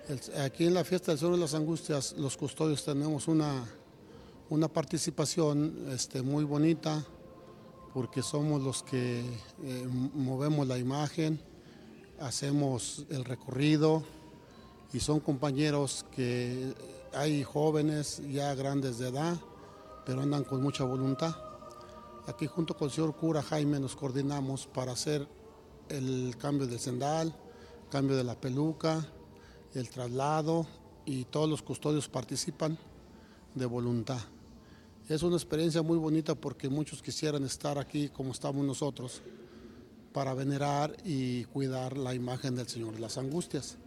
Aquí en la fiesta del Señor de las Angustias, los custodios tenemos una participación muy bonita, porque somos los que movemos la imagen, hacemos el recorrido y son compañeros que hay jóvenes ya grandes de edad, pero andan con mucha voluntad. Aquí junto con el señor cura Jaime nos coordinamos para hacer el cambio del cendal, cambio de la peluca, el traslado, y todos los custodios participan de voluntad. Es una experiencia muy bonita porque muchos quisieran estar aquí como estamos nosotros para venerar y cuidar la imagen del Señor de las Angustias.